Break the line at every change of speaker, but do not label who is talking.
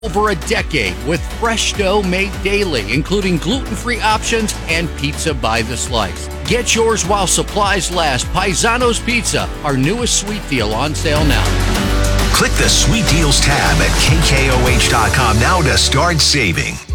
over a decade with fresh dough made daily, including gluten-free options and pizza by the slice. Get yours while supplies last. Paisano's Pizza, our newest sweet deal on sale now.
Click the Sweet Deals tab at KKOH.com now to start saving.